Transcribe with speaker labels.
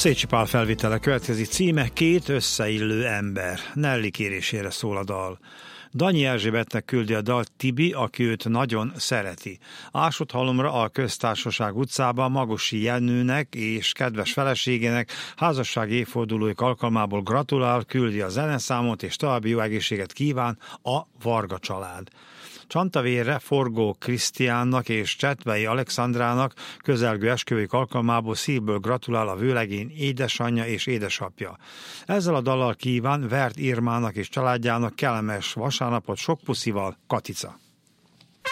Speaker 1: Szécsi Pál felvétele következik, címe Két összeillő ember. Nelly kérésére szól a dal. Danyi Erzsébetnek küldi a dalt Tibi, aki őt nagyon szereti. Ásodhalomra a Köztársaság utcában Magosi Jenőnek és kedves feleségének házassági évfordulójuk alkalmából gratulál, küldi a zeneszámot és további jó egészséget kíván a Varga család. Csantavérre Forgó Krisztiánnak és Csetvei Alexandrának közelgő esküvőjük alkalmából szívből gratulál a vőlegény édesanyja és édesapja. Ezzel a dallal kíván Vert Irmának és családjának kellemes vasárnapot sok puszival, Katica.